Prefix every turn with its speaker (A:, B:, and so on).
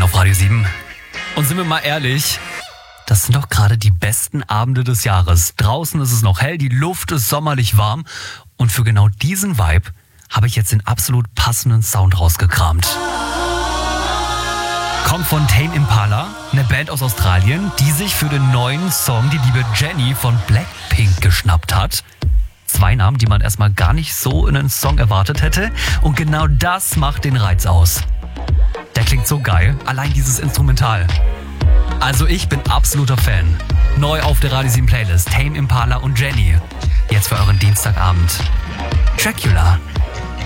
A: auf Radio 7. Und sind wir mal ehrlich, das sind doch gerade die besten Abende des Jahres. Draußen ist es noch hell, die Luft ist sommerlich warm. Und für genau diesen Vibe habe ich jetzt den absolut passenden Sound rausgekramt. Kommt von Tame Impala, eine Band aus Australien, die sich für den neuen Song die liebe Jennie von Blackpink geschnappt hat. 2 Namen, die man erstmal gar nicht so in einen Song erwartet hätte. Und genau das macht den Reiz aus. Der klingt so geil, allein dieses Instrumental. Also ich bin absoluter Fan. Neu auf der Radio 7 Playlist, Tame Impala und Jennie. Jetzt für euren Dienstagabend. Dracula.